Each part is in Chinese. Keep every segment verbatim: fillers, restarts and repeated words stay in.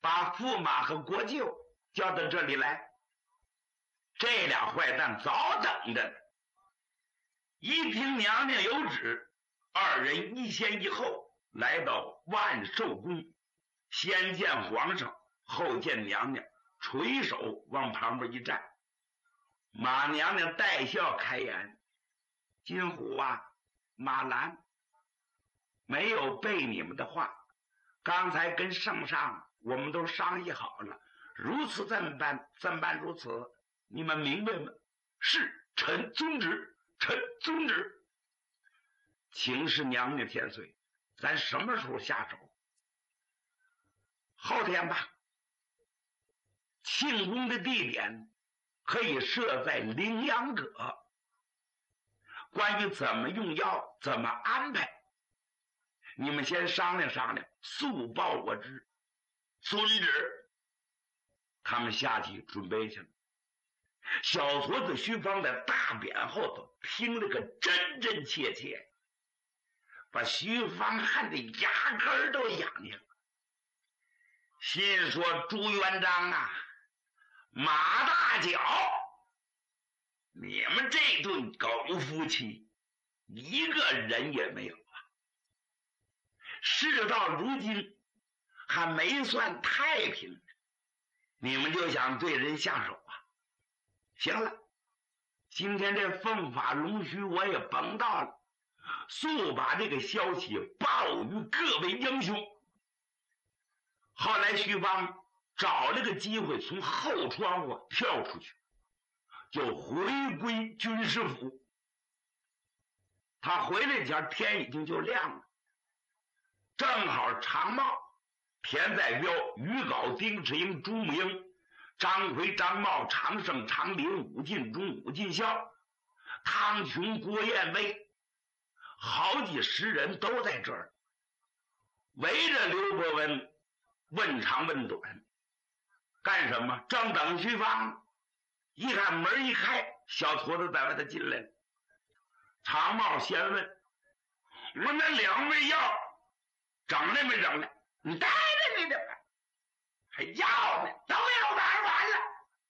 把驸马和国舅叫到这里来。这俩坏蛋早等着呢。一听娘娘有旨，二人一先一后来到万寿宫，先见皇上，后见娘娘，垂手往旁边一站。马娘娘带笑开言：金虎啊，马兰，没有背你们的话，刚才跟圣上我们都商议好了，如此这么办，这么办如此，你们明白吗？是，臣遵旨，臣遵旨。请示娘娘千岁，咱什么时候下手？后天吧。庆功的地点可以设在羚羊阁，关于怎么用药，怎么安排，你们先商量商量，速报我知。遵旨。他们下去准备去了。小矬子徐芳在大匾后头听了个真真切切，把徐芳恨得牙根都痒痒。心说朱元璋啊，马大脚，你们这对狗夫妻一个人也没有啊！事到如今还没算太平，你们就想对人下手啊？行了，今天这凤法龙须我也甭到了，速把这个消息报与各位英雄。后来徐芳找了个机会从后窗户跳出去，就回归军师府。他回来前天已经就亮了，正好常茂、田载彪、于镐、丁赤英、朱木英、张奎、张茂、常胜、常林、武进忠、武进孝、汤琼、郭彦威，好几十人都在这儿，围着刘伯温问长问短。干什么？正等徐芳，一看门一开，小矬子在外头进来了。常茂先问：我那两味药整来没整来？你带着你的吧，还要呢，都要玩完了。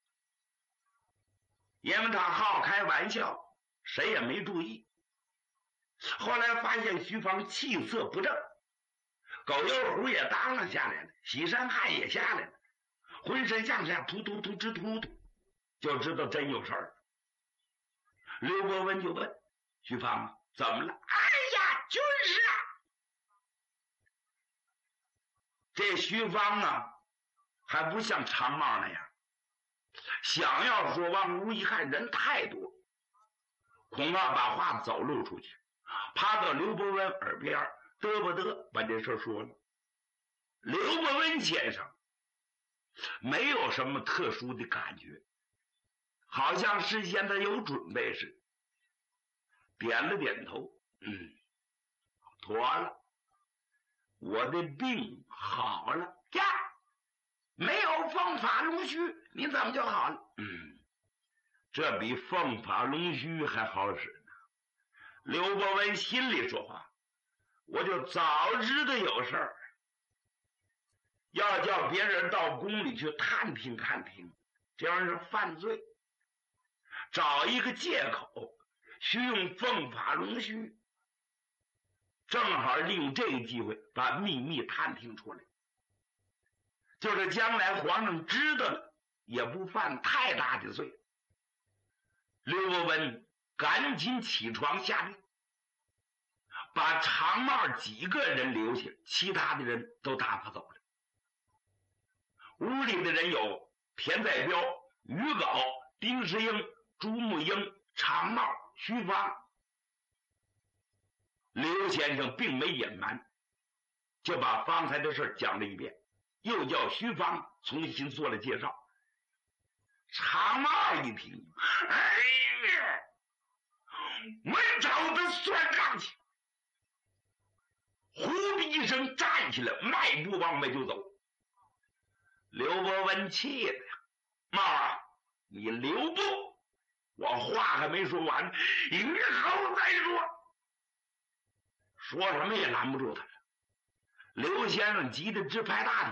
因为他好开玩笑，谁也没注意。后来发现徐芳气色不正，狗油壶也当了下来了，喜山汗也下来了，浑身上下突突突直突突，就知道真有事儿。刘伯温就问徐芳啊，怎么了？哎呀，军师啊！这徐芳啊，还不像常茂那样，想要说往屋一看人太多，恐怕把话走漏出去，趴到刘伯温耳边嘚啵嘚把这事说了。刘伯温先生没有什么特殊的感觉，好像事先他有准备似的，点了点头，嗯，妥了，我的病好了呀，没有凤法龙须，你怎么就好了？嗯，这比凤法龙须还好使呢。刘伯温心里说话，我就早知道有事儿，要叫别人到宫里去探听探听，这样是犯罪。找一个借口，需用凤法龙须，正好利用这个机会把秘密探听出来，就是将来皇上知道了也不犯太大的罪。刘伯温赶紧起床下令，把常茂几个人留下，其他的人都打发走了。屋里的人有田载彪、于镐、丁世英、朱木英、常茂、徐芳。刘先生并没隐瞒，就把方才的事讲了一遍，又叫徐芳重新做了介绍。常茂一听，哎呀，我找他算账去！呼的一声站起来，迈步往外就走。刘伯温气的呀，茂啊，你留步！我话还没说完，以后再说。说什么也拦不住他了。刘先生急得直拍大腿。